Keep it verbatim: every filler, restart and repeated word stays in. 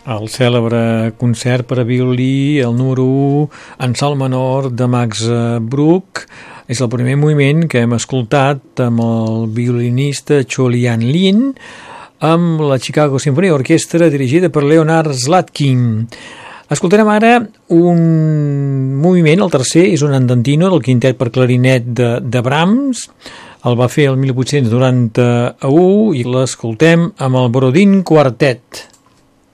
El cèlebre concert per a violí, el número u, en sol menor, de Max Bruch, és el primer moviment que hem escoltat amb el violinista Cholian Lin, amb la Chicago Symphony Orchestra dirigida per Leonard Slatkin. Escoltarem ara un moviment, el tercer, és un andantino del quintet per clarinet de, de Brahms. El va fer el mil vuit-cents noranta-u i l'escoltem amb el Borodin Quartet.